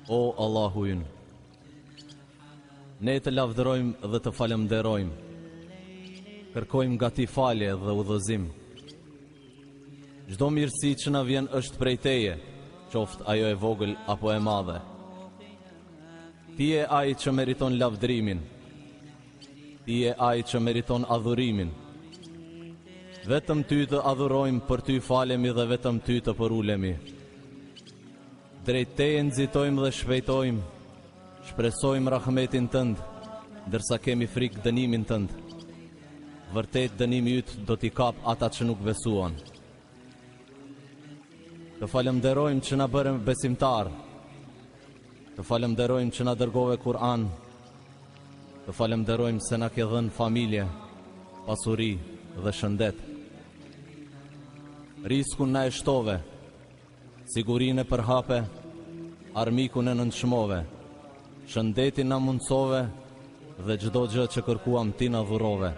O Allahu ynë, ne të lavdërojmë dhe të falemderojmë, kërkojmë nga ti falje dhe udhëzim. Çdo mirësi që na vjen është prej teje, qoftë ajo e vogël apo e madhe. Ti je ai që meriton lavdërimin, ti je ai që meriton adhurimin. Vetëm ty të adhurojmë, për ty falemi dhe vetëm ty të përulemi. Drejt teje nxitojmë dhe shpejtojmë, shpresojmë rahmetin tënd, ndërsa kemi frikë dënimin tënd. Vërtet dënimi yt do t'i kap ata që nuk besuan. Të falemderojmë që na bërëm besimtar, të falemderojmë që na dërgove Kur'an, të falemderojmë se na ke dhënë familje, pasuri dhe shëndet. Riskun na e shtove, sigurinë e përhape, armikun e nënçmove, shëndetin na mundsove dhe çdo gjë që kërkuam ti na dhurove.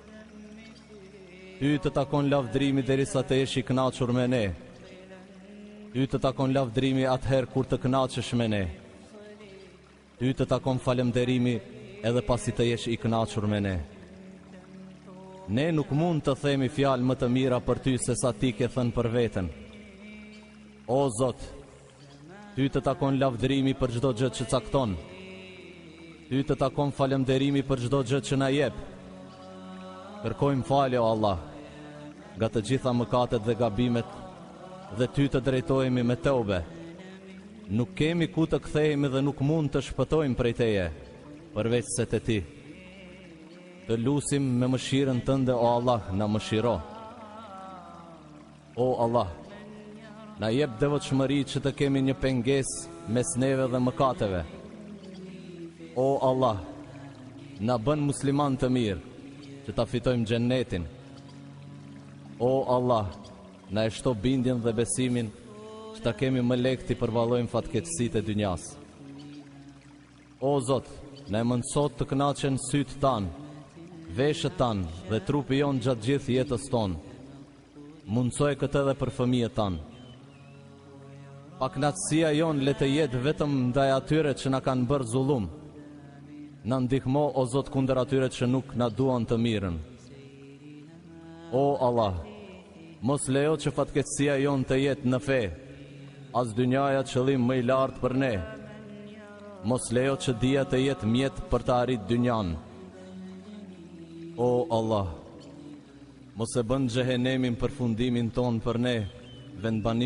Ty të takon lavdrimi derisa të jesh i kënaqur me ne. Ty të takon lavdrimi atëherë kur të kënaqesh me ne. Ty të takon falemderimi edhe pasi të jesh i kënaqur me ne. Ne nuk mund të themi fjalë më të mira për ty se sa ti ke thënë për veten. O Zot, ty të takon lavdërimi për çdo gjë që cakton. Ty të takon falemderimi për çdo gjë që na jep. Kërkojmë falje o Allah, nga të gjitha mëkatet dhe gabimet, dhe ty të drejtohemi me teube. Nuk kemi ku të kthehemi dhe nuk mund të shpëtojmë prej teje, përveç se te ti. Të lusim me mëshirën tënde o Allah, na mëshiro. O Allah, na jep devotshmëri që të kemi një pengesë mes neve dhe mëkateve. O Allah, na bën musliman të mirë, që ta fitojmë xhennetin. O Allah, na e shto bindjen dhe besimin, që ta kemi më lehtë të përvallojmë fatkeqësitë e dynjas. O Zot, na e mëson të kënaqen sytë tanë, veshët tanë dhe trupi jonë gjatë gjithë jetës tonë. Mundsoj këtë edhe për fëmijët tanë. Paknaqësia jonë le të jetë vetëm ndaj atyre që na kanë bërë zullum. Na ndihmo o Zot kundër atyre që nuk na duan të mirën. O Allah, mos lejo që fatkeqësia jonë të jetë në fe, as dynjaja qëllim më i lartë për ne. Mos lejo që dia të jetë mjet për të arritur dynjan. O Allah, mos e bën xhehenemin përfundimin ton për ne, vendbanim